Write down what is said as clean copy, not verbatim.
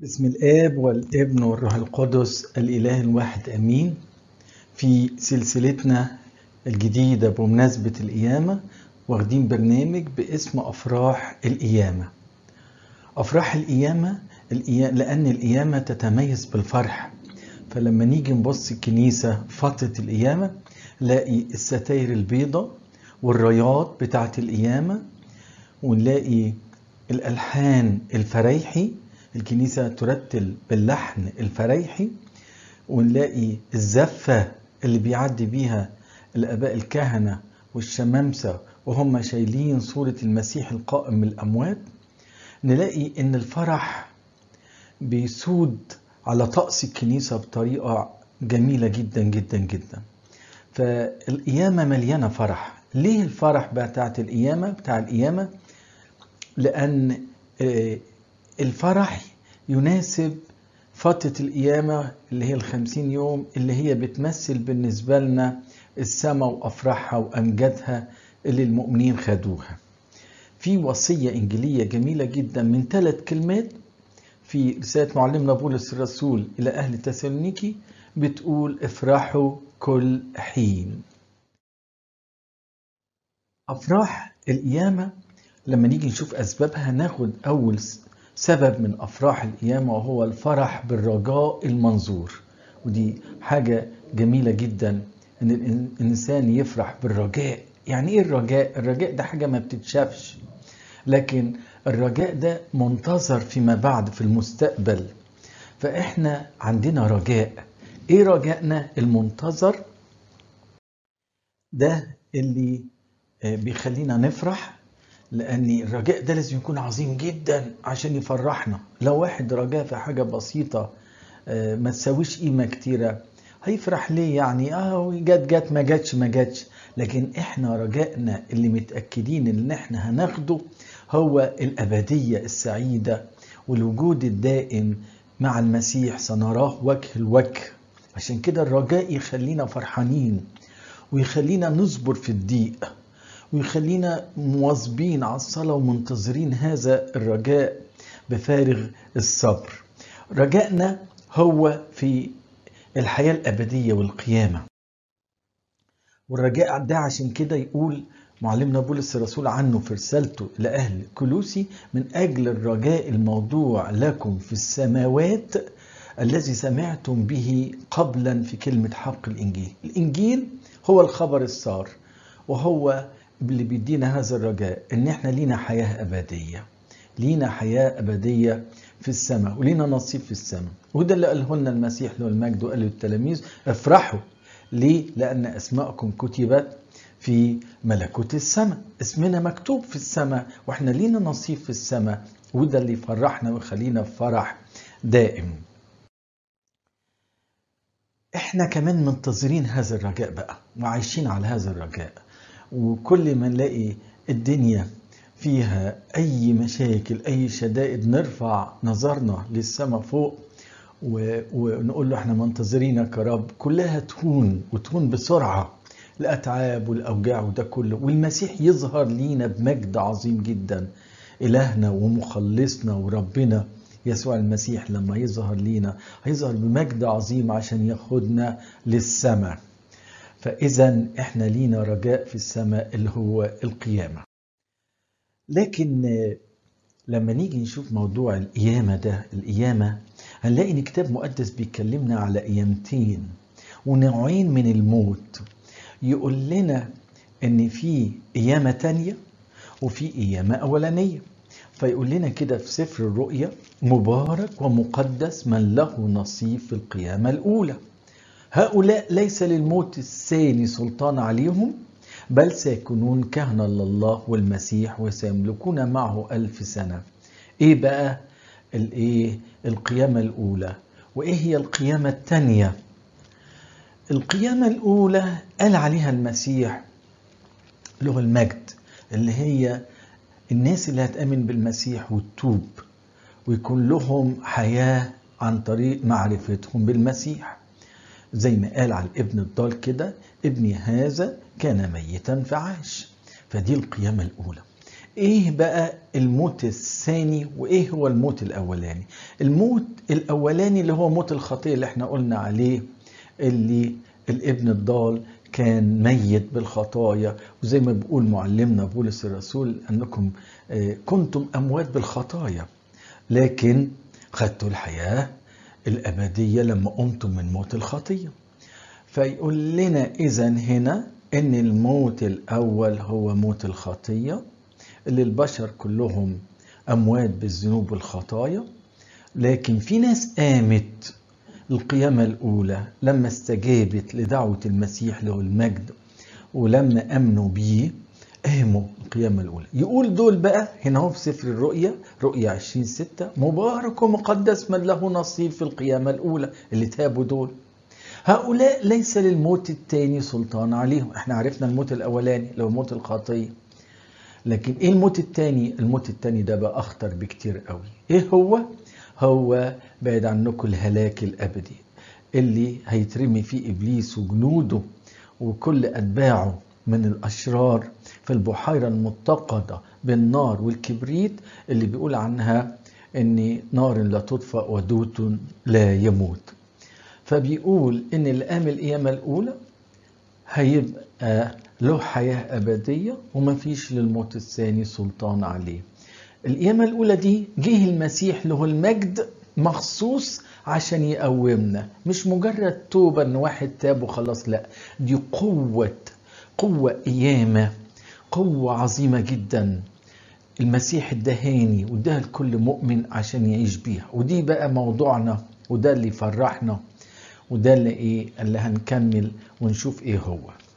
بسم الآب والابن والروح القدس الإله الواحد آمين. في سلسلتنا الجديدة بمناسبة القيامة واخدين برنامج باسم أفراح القيامة. أفراح القيامة لأن القيامة تتميز بالفرح، فلما نيجي نبص الكنيسة فترة القيامة نلاقي الستاير البيضاء والرايات بتاعة القيامة، ونلاقي الألحان الفريحي، الكنيسة ترتل باللحن الفريحي، ونلاقي الزفة اللي بيعدي بيها الآباء الكهنة والشمامسة وهم شايلين صورة المسيح القائم من الأموات. نلاقي إن الفرح بيسود على طقس الكنيسة بطريقة جميلة جدا جدا جدا. فالقيامة مليانة فرح. ليه الفرح بتاع القيامة؟ لأن الفرح يناسب فترة القيامة اللي هي 50 يوم، اللي هي بتمثل بالنسبة لنا السماء وأفراحها وأمجادها اللي المؤمنين خدوها. في وصية إنجيلية جميلة جدا من 3 كلمات في رسالة معلمنا بولس الرسول إلى أهل تسالونيكي، بتقول افرحوا كل حين. أفراح القيامة لما نيجي نشوف أسبابها، ناخد أول سبب من أفراح القيامة وهو الفرح بالرجاء المنظور. ودي حاجة جميلة جدا إن الإنسان يفرح بالرجاء. يعني إيه الرجاء؟ الرجاء ده حاجة ما بتتشافش، لكن الرجاء ده منتظر فيما بعد في المستقبل. فإحنا عندنا رجاء. إيه رجائنا المنتظر؟ ده اللي بيخلينا نفرح، لأن الرجاء ده لازم يكون عظيم جدا عشان يفرحنا. لو واحد رجاء في حاجة بسيطة ما تساويش قيمة كتيرة، هيفرح ليه؟ يعني جت ما جاتش. لكن احنا رجائنا اللي متأكدين ان احنا هناخده هو الأبدية السعيدة والوجود الدائم مع المسيح، سنراه وجه الوجه. عشان كده الرجاء يخلينا فرحانين ويخلينا نصبر في الضيق ويخلينا مواظبين على الصلاة ومنتظرين هذا الرجاء بفارغ الصبر. رجائنا هو في الحياة الأبدية والقيامة. والرجاء ده عشان كده يقول معلمنا بولس الرسول عنه في رسالته لأهل كولوسي: من أجل الرجاء الموضوع لكم في السماوات الذي سمعتم به قبلا في كلمة حق الإنجيل. الإنجيل هو الخبر السار، وهو اللي بيدينا هذا الرجاء ان احنا لينا حياة أبدية، لينا حياة أبدية في السماء ولينا نصيب في السماء. وده اللي قاله لنا المسيح له المجد وقال للتلاميذ: افرحوا. ليه؟ لأن أسماءكم كتبت في ملكوت السماء. اسمنا مكتوب في السماء واحنا لينا نصيب في السماء، وده اللي يفرحنا ويخلينا في فرح دائم. احنا كمان منتظرين هذا الرجاء بقى وعايشين على هذا الرجاء. وكل ما نلاقي الدنيا فيها أي مشاكل أي شدائد نرفع نظرنا للسماء فوق ونقول له احنا منتظرينك يا رب. كلها تهون بسرعة الأتعاب والأوجاع وده كله، والمسيح يظهر لينا بمجد عظيم جدا. إلهنا ومخلصنا وربنا يسوع المسيح لما يظهر لينا هيظهر بمجد عظيم عشان ياخدنا للسماء. فإذا احنا لينا رجاء في السماء اللي هو القيامة. لكن لما نيجي نشوف موضوع القيامة هنلاقي ان كتاب مقدس بيكلمنا على قيامتين ونوعين من الموت. يقول لنا ان في قيامة تانية وفي قيامة أولانية. فيقول لنا كده في سفر الرؤيا: مبارك ومقدس من له نصيب في القيامة الأولى. هؤلاء ليس للموت الثاني سلطان عليهم، بل سيكونون كهنة لله والمسيح وسيملكون معه 1000 سنة. ايه بقى القيامة الأولى؟ وايه هي القيامة الثانية؟ القيامة الأولى قال عليها المسيح له المجد، اللي هي الناس اللي هتأمن بالمسيح وتتوب ويكون لهم حياة عن طريق معرفتهم بالمسيح. زي ما قال على الابن الضال كده: ابني هذا كان ميتا فعاش. فدي القيامة الأولى. ايه بقى الموت الثاني وايه هو الموت الاولاني؟ الموت الاولاني اللي هو موت الخطية اللي احنا قلنا عليه، اللي الابن الضال كان ميت بالخطايا، وزي ما بيقول معلمنا بولس الرسول انكم كنتم اموات بالخطايا لكن خدتوا الحياة الابدية لما قمتم من موت الخطية. فيقول لنا اذا هنا ان الموت الاول هو موت الخطية اللي البشر كلهم اموات بالذنوب والخطايا، لكن في ناس قامت القيامة الأولى لما استجابت لدعوة المسيح له المجد، ولما أمنوا بيه قاموا القيامة الأولى. يقول دول بقى هنا هو في سفر الرؤيا، رؤيا 20:6: مبارك ومقدس من له نصيب في القيامة الأولى. اللي تابوا دول هؤلاء ليس للموت الثاني سلطان عليهم. احنا عرفنا الموت الأولاني لو موت الخطية، لكن ايه الموت الثاني؟ الموت الثاني ده بقى أخطر بكتير قوي. ايه هو بعد عنكم الهلاك الأبدي اللي هيترمي فيه إبليس وجنوده وكل أتباعه من الأشرار في البحيرة المتقدة بالنار والكبريت، اللي بيقول عنها إن نار لا تطفأ ودوت لا يموت. فبيقول إن اللي قام القيامة الأولى هيبقى له حياة أبدية وما فيش للموت الثاني سلطان عليه. القيامة الأولى دي جه المسيح له المجد مخصوص عشان يقومنا، مش مجرد توبة ان واحد تاب وخلاص، لا، دي قوة قيامة، قوة عظيمة جدا المسيح ادهاني واداها لكل مؤمن عشان يعيش بيها. ودي بقى موضوعنا، وده اللي فرحنا، وده اللي هنكمل ونشوف ايه هو.